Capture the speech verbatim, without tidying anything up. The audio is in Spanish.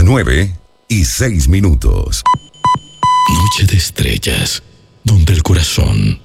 nueve y seis minutos. Noche de estrellas, donde el corazón